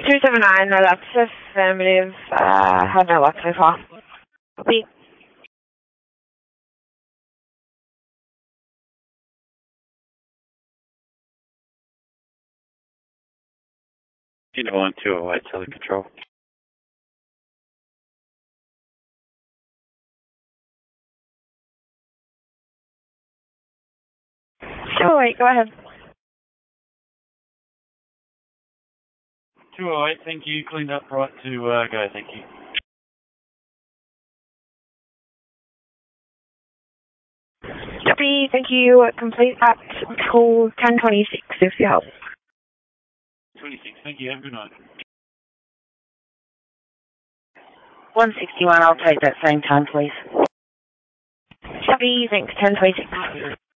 279, that's affirmative. Had no luck so far. Copy. Unit 1208, Tele Control. Sure, wait, go ahead. 208, thank you. Cleaned up right to go, thank you. Copy, thank you. Complete that call 1026 if you help. 26, thank you. Have a good night. 161, I'll take that same time, please. Copy, thanks, 1026.